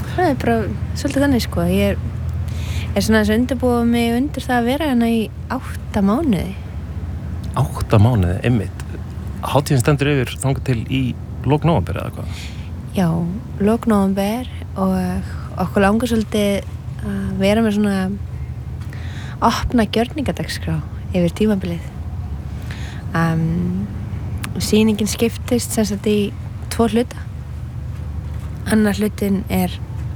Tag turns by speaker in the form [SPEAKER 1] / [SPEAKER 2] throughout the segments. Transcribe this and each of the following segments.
[SPEAKER 1] Það bara svolítið þannig sko. Ég er svona að undirbúa mig undir það að vera hérna í 8 mánuði.
[SPEAKER 2] 8 mánuði, einmitt. Hátíðin stendur yfir þangað til í lok nóvember eða hvað?
[SPEAKER 1] Já, lok nóvember og okkur langar svolítið að vera með svona opna gjörningadagskrá yfir tímabilið. Sýningin skiptist sem sagt í 2 hluta. Annar hlutin er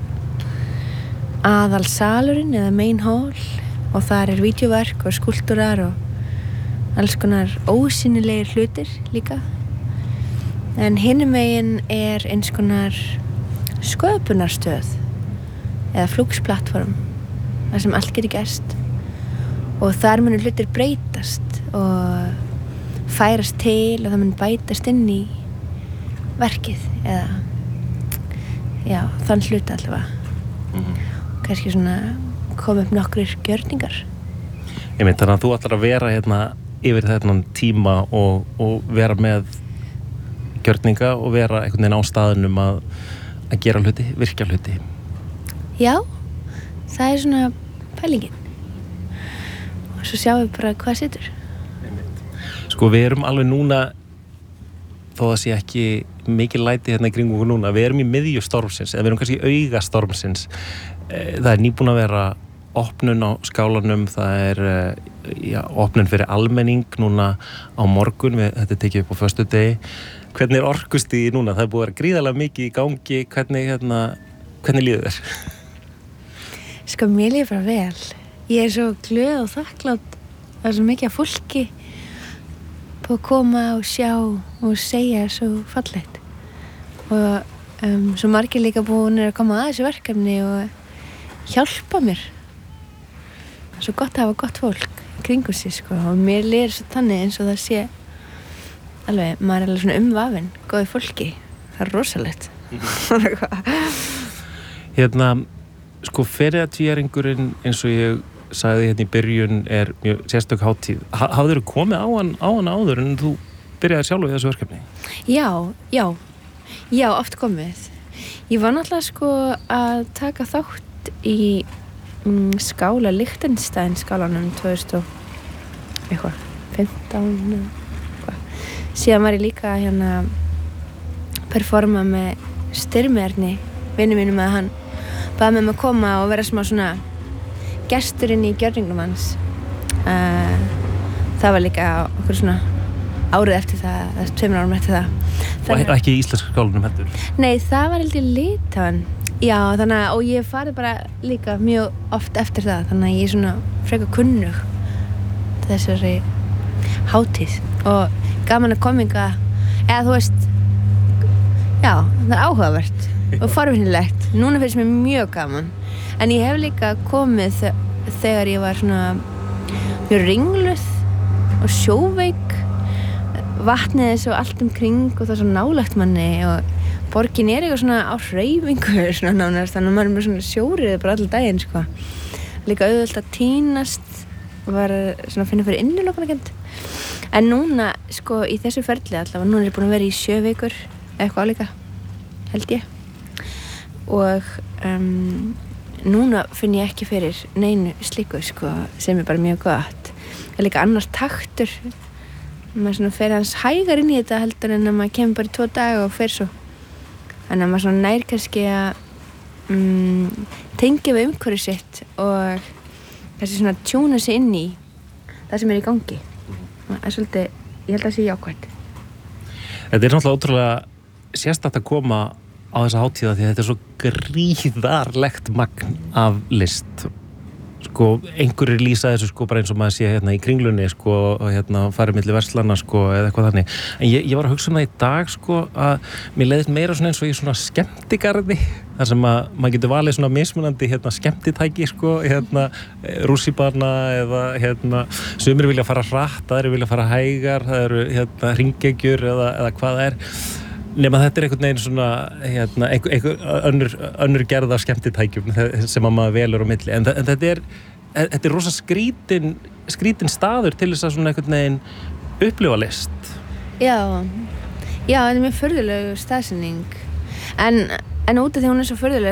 [SPEAKER 1] aðalsalurinn eða main hall og þar er vídeóverk og skúlptúrar og alls konar ósýnilegir hlutir líka. En hinum megin er eins konar sköpunarstöð eða flúksplattform þar sem allt getur gerst og þar munu hlutir breytast og færast til og það mun bætast inn í verkið eða já, þann hluta allavega. Kannski svona koma upp nokkrir gjörningar.
[SPEAKER 2] Ég mynd þannig að þú ætlar að vera hérna yfir þennan tíma og vera með gjörninga og vera einhvern veginn á staðnum að gera hluti, virkja hluti.
[SPEAKER 1] Já, það er svona pælingin. Og svo sjáum við bara hvað situr.
[SPEAKER 2] Sko við erum alveg núna, þó það sé ekki mikið læti hérna í kringum okkur núna, við erum í miðju stormsins, eða við erum kannski í auga stormsins. Það er nýbúin að vera opnun á skálanum, það er opnun fyrir almenning núna á morgun, þetta er tekið upp á föstudegi. Hvernig er orkustigið núna? Það er búið að vera gríðarlega mikið í gangi, hvernig líður þér?
[SPEAKER 1] Sko, mér líður bara vel. Ég er svo glöð og þakklátt að svo mikið af fólki på að koma og sjá og segja svo fallegt. Og svo margir líka búinir að koma að þessu verkefni og hjálpa mér. Svo gott að hafa gott fólk í kringum sig, sko. Og mér líður svo þannig eins og það sé alveg, maður er alveg svona umvafinn, góði fólki. Það er rosalegt.
[SPEAKER 2] Hérna, sko, feriðatvíæringurinn eins og ég sagði hérna í byrjun er mjög sérstök hátíð. Hafðirðu komið á hann áður en þú byrjaði sjálf í þessu verkefni? Já, oft komið. Ég var náttúrulega sko að taka þátt í skála Liechtenstein skálanum 2015 eitthvað. Síðan var ég líka hérna performa með Styrmi vinur mínum að hann baði mig að koma og vera smá svona gesturinn í gjörningnum hans. Það var líka okkur svona árið eftir það, 2 árum eftir það. Og ekki í íslenska skálanum heldur?
[SPEAKER 1] Nei, það var held í Litáen. Já, þannig að, og ég farið bara líka mjög oft eftir það, þannig að ég er svona frekar kunnug þessari hátíð og gaman að kominga, eða þú veist, já, það er áhugavert og forvinnilegt. Núna finnst mér mjög gaman, en ég hef líka komið þegar ég var svona mjög ringluð og sjóveik, vatnið er svo allt kring og það er svo nálægt manni og borgin er eitthvað svona á hreyfingu svona nánast, þannig að maður er með svona sjórið bara allan daginn, sko. Líka auðvelt að tínast og var svona að finna fyrir innilokunarkennd. En núna, sko, í þessu ferli allavega, núna er ég búin að vera í 7 vikur eitthvað álíka, held ég. Og núna finn ég ekki fyrir neinu slíku, sko, sem er bara mjög gott. Það er líka annars taktur. Maður svona fer hans hægar inn í þetta heldur en að maður kemur bara í 2 daga og fer svo. Þannig að maður svona nær kannski að tengja við umhverfið sitt og kannski svona tjúna sig inn í það sem er í gangi. Það er svolítið, ég held að það sé jákvætt.
[SPEAKER 2] Þetta er náttúrulega ótrúlega sérstakt að koma á þessa hátíða því að þetta er svo gríðarlegt magn af list. Sko, einhverjir lýsa þessu sko bara eins og maður sé hérna í Kringlunni sko og hérna farið milli verslana sko eða eitthvað þannig. En ég var að hugsa það í dag sko að mér leiðist meira svona eins og í svona skemmtigarði þar sem að maður getur valið svona mismunandi hérna skemmtitæki sko hérna rússíbana eða hérna sumir vilja fara hratt, aðrir vilja fara hægar, það eru hérna hringgeggjur eða hvað það er. Nema þetta er einhvern veginn svona hérna, einhver önnur gerð af skemmtitækjum sem að maður velur á milli. En þetta er rosa skrítin staður til þess að svona einhvern veginn upplifa list.
[SPEAKER 1] Já, þetta er mjög furðuleg staðsetning. En út af því hún er svo furðuleg